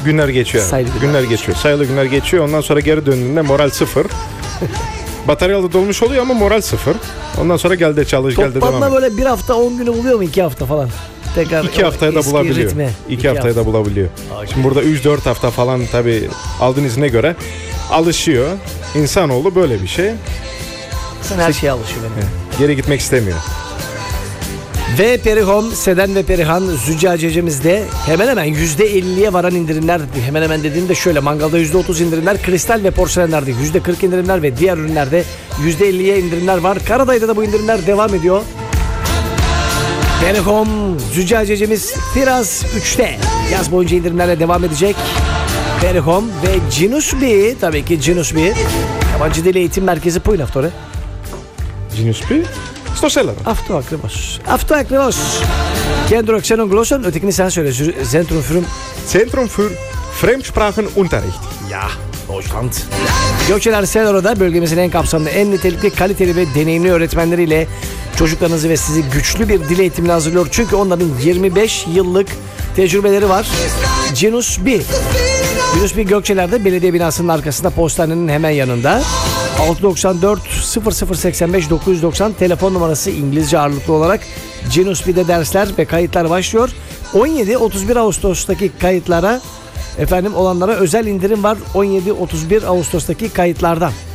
Günler geçiyor. Günler geçiyor. Sayılı günler geçiyor. Ondan sonra geri döndüğünde moral sıfır. Bataryalı dolmuş oluyor ama moral sıfır. Ondan sonra gel de çalış, gel de devam et. Toplamda böyle bir hafta 10 günü buluyor mu? 2 hafta falan. Tekrar 2 haftaya da bulabiliyor. 2 haftaya da bulabiliyor. Şimdi burada 3-4 hafta falan tabii aldığın izine göre alışıyor. İnsanoğlu böyle bir şey. Sen her şeye alışıyor benim. Geri gitmek istemiyor. Ve Perihom, Seden ve Perihan züccacecimizde hemen hemen %50'ye varan indirimler, hemen hemen dediğimde şöyle: mangalda %30 indirimler, kristal ve porselenlerde %40 indirimler ve diğer ürünlerde %50'ye indirimler var. Karadayı'da da bu indirimler devam ediyor. Perihom züccacecimiz Firaz 3'te yaz boyunca indirimlerle devam edecek. Perihom ve Cinusbi, tabii ki Cinusbi, yabancı dil eğitim merkezi Puynaftore. Cinusbi? Στο Σέλαδο. Αυτό ακριβώς. Αυτό ακριβώς. Κέντρο ξένων γλώσσων, ötekini sen söyle. Zentrum für Zentrum für Fremdsprachenunterricht. Ya, Deutschland. Gökçeler Senoro'da bölgemizin en kapsamlı, en nitelikli, kaliteli ve deneyimli öğretmenleriyle çocuklarınızı ve sizi güçlü bir dil eğitimine hazırlıyor. Çünkü onların 25 yıllık tecrübeleri var. Cinusbi. Cinusbi Gökçeler'de belediye binasının arkasında, postanenin hemen yanında. 694 0085 990 telefon numarası, İngilizce ağırlıklı olarak. Cinusbi'de dersler ve kayıtlar başlıyor. 17-31 Ağustos'taki kayıtlara, olanlara özel indirim var. 17-31 Ağustos'taki kayıtlardan.